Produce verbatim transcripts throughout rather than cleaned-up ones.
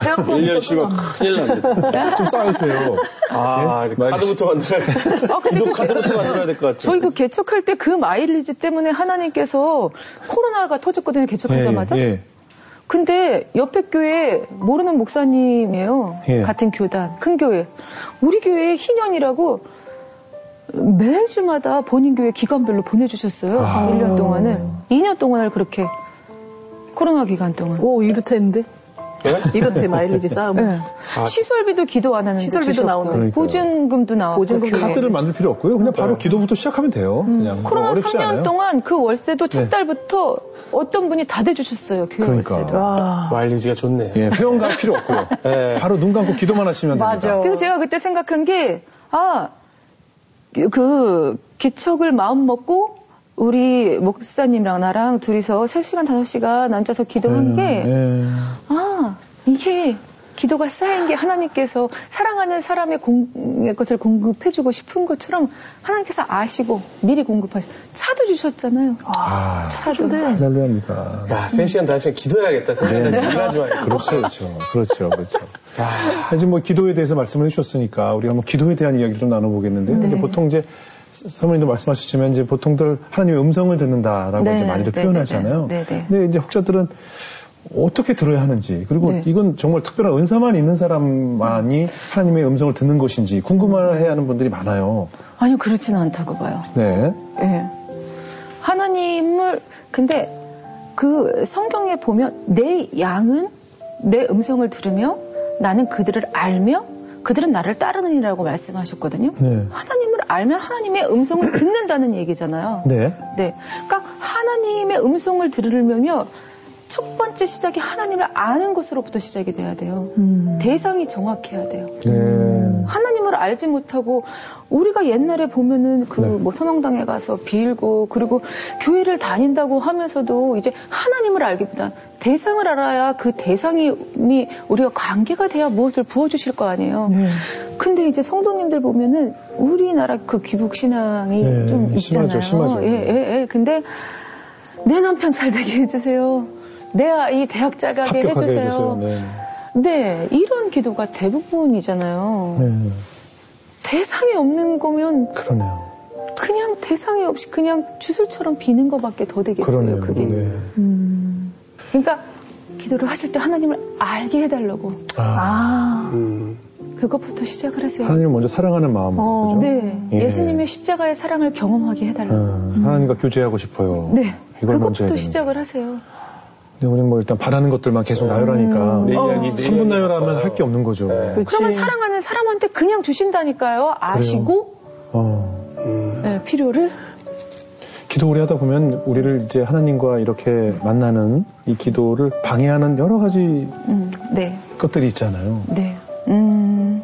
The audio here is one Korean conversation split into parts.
일 년 쉬면 큰일 납니다. 좀 쌓으세요. 아, 예? 카드부터 만들어야 돼. 아, 근데 그 카드부터 만들어야 될 것 같아요. 저희 그 개척할 때 그 마일리지 때문에 하나님께서 코로나가 터졌거든요, 개척하자마자. 예, 예. 근데 옆에 교회 모르는 목사님이에요. 예. 같은 교단, 큰 교회. 우리 교회에 희년이라고 매주마다 본인 교회 기간별로 보내주셨어요. 아. 일 년 동안을. 이 년 동안을 그렇게. 코로나 기간 동안. 오, 이렇다는데? 네? 이렇대 마일리지 쌓으면. 네. 아. 시설비도 기도 안 하는데. 시설비도 나오는. 보증금도 나오고. 보증금 카드를 만들 필요 없고요. 그냥 바로 네. 기도부터 시작하면 돼요. 음. 그냥 코로나 어렵지 삼 년 않아요. 동안 그 월세도 첫 네. 달부터 어떤 분이 다 대주셨어요. 교회 그러니까. 월세도. 와. 마일리지가 좋네요. 예, 회원 갈 필요 없고요. 네. 바로 눈 감고 기도만 하시면 맞아. 됩니다. 그래서 제가 그때 생각한 게, 아, 그, 개척을 마음 먹고, 우리 목사님이랑 나랑 둘이서 세 시간, 다섯 시간 앉아서 기도한 게, 네, 네. 아, 이게 기도가 쌓인 게 하나님께서 사랑하는 사람의 공, 것을 공급해주고 싶은 것처럼 하나님께서 아시고 미리 공급하시고 차도 주셨잖아요. 아, 차도. 할렐루야입니다. 야, 세 시간, 다섯 시간 기도해야겠다. 세 시간, 다섯 시간 일하지 말고. 그렇죠, 그렇죠. 그렇죠, 그렇죠. 아, 이제 뭐 기도에 대해서 말씀을 해주셨으니까 우리가 뭐 기도에 대한 이야기를 좀 나눠보겠는데요. 네. 이제 보통 이제 사모님도 말씀하셨지만 이제 보통들 하나님의 음성을 듣는다라고 네, 이제 많이들 네, 표현하잖아요. 네, 네, 네. 근데 이제 혹자들은 어떻게 들어야 하는지 그리고 네. 이건 정말 특별한 은사만 있는 사람만이 하나님의 음성을 듣는 것인지 궁금해하는 분들이 많아요. 아니요, 그렇지는 않다고 봐요. 네. 네. 하나님을 근데 그 성경에 보면 내 양은 내 음성을 들으며 나는 그들을 알며 그들은 나를 따르느니라고 말씀하셨거든요. 네. 하나님을 알면 하나님의 음성을 듣는다는 얘기잖아요. 네. 네. 그러니까 하나님의 음성을 들으려면 첫 번째 시작이 하나님을 아는 것으로부터 시작이 돼야 돼요. 음. 대상이 정확해야 돼요. 네. 하나님을 알지 못하고 우리가 옛날에 보면은 그 뭐 네. 선왕당에 가서 빌고 그리고 교회를 다닌다고 하면서도 이제 하나님을 알기보단 대상을 알아야 그 대상이 우리가 관계가 돼야 무엇을 부어주실 거 아니에요. 네. 근데 이제 성도님들 보면은 우리나라 그 귀북 신앙이 네. 좀 있잖아요. 심하죠, 심하죠. 예, 예, 예. 근데 내 남편 잘 되게 해주세요. 내 아이 대학 잘 가게 해주세요. 해주세요. 네. 네, 이런 기도가 대부분이잖아요. 네. 대상이 없는 거면 그러네요. 그냥 대상이 없이 그냥 주술처럼 비는 것밖에 더 되겠어요. 그러네요. 그게. 네. 음. 그러니까 기도를 하실 때 하나님을 알게 해달라고. 아, 아 음. 그것부터 시작을 하세요. 하나님을 먼저 사랑하는 마음으로. 어, 그죠? 네. 예. 예수님의 십자가의 사랑을 경험하게 해달라고. 음. 하나님과 교제하고 싶어요. 네. 이걸 그것부터 시작을 하세요. 근데 우리 뭐 일단 바라는 것들만 계속 나열하니까 음. 내 이야기, 어. 삼 분 나열하면 할 게 없는 거죠. 네. 그러면 사랑하는 사람한테 그냥 주신다니까요. 아시고 어. 음. 네, 필요를 기도 오래 하다 보면 우리를 이제 하나님과 이렇게 만나는 이 기도를 방해하는 여러 가지 음, 네. 것들이 있잖아요. 네. 음,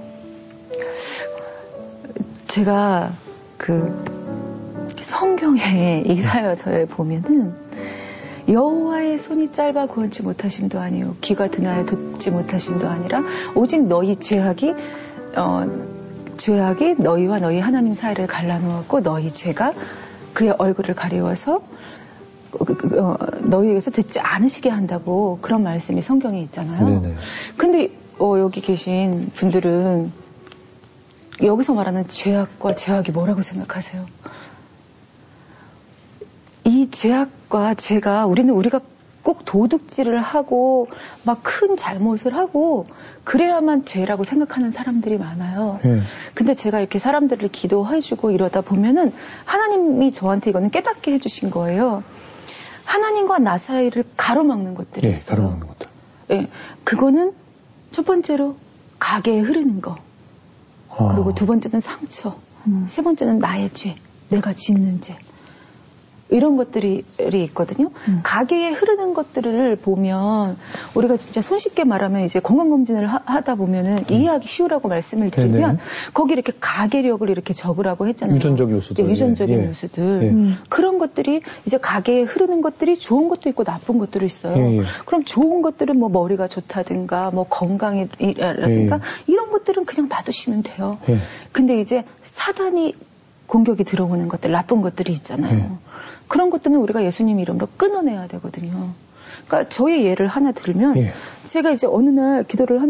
제가 그 성경의 이사야서에 보면은 여호와의 손이 짧아 구원치 못하심도 아니요 귀가 드나여 듣지 못하심도 아니라 오직 너희 죄악이 어, 죄악이 너희와 너희 하나님 사이를 갈라놓았고 너희 죄가 그의 얼굴을 가리워서 어, 너희에게서 듣지 않으시게 한다고 그런 말씀이 성경에 있잖아요. 네네. 근데 어, 여기 계신 분들은 여기서 말하는 죄악과 죄악이 뭐라고 생각하세요? 이 죄악과 죄가 우리는 우리가 꼭 도둑질을 하고 막 큰 잘못을 하고 그래야만 죄라고 생각하는 사람들이 많아요. 네. 근데 제가 이렇게 사람들을 기도해주고 이러다 보면은 하나님이 저한테 이거는 깨닫게 해주신 거예요. 하나님과 나 사이를 가로막는 것들이 네, 있어요. 가로막는 것들. 예, 그거는 첫 번째로 가게에 흐르는 거. 아. 그리고 두 번째는 상처. 음. 세 번째는 나의 죄. 내가 짓는 죄. 이런 것들이 있거든요. 음. 가게에 흐르는 것들을 보면 우리가 진짜 손쉽게 말하면 이제 건강검진을 하, 하다 보면은 음. 이해하기 쉬우라고 말씀을 드리면 네네. 거기 이렇게 가계력을 이렇게 적으라고 했잖아요. 유전적 요소들. 네, 유전적인 예. 요소들. 예. 음. 그런 것들이 이제 가게에 흐르는 것들이 좋은 것도 있고 나쁜 것들이 있어요. 예. 그럼 좋은 것들은 뭐 머리가 좋다든가 뭐 건강이라든가 예. 이런 것들은 그냥 놔두시면 돼요. 예. 근데 이제 사단이 공격이 들어오는 것들, 나쁜 것들이 있잖아요. 예. 그런 것들은 우리가 예수님 이름으로 끊어내야 되거든요. 그러니까 저의 예를 하나 들면 예. 제가 이제 어느 날 기도를